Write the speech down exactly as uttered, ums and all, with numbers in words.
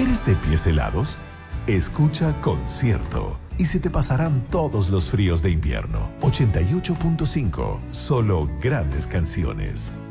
¿Eres de pies helados? Escucha Concierto y se te pasarán todos los fríos de invierno. ochenta y ocho punto cinco, solo grandes canciones.